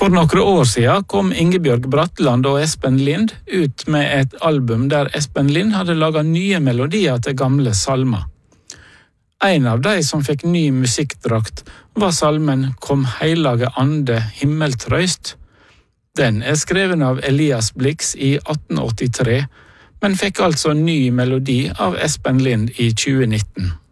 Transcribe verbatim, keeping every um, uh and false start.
For noen år siden kom Ingebjørg Bratland og Espen Lind ut med et album der Espen Lind hadde laget nye melodier til gamle salmer. En av de som fikk ny musikkdrakt var salmen «Kom heilage ande himmeltrøyst». Den er skreven av Elias Blix i atten åttitre, men fikk altså ny melodi av Espen Lind i tjue nitten.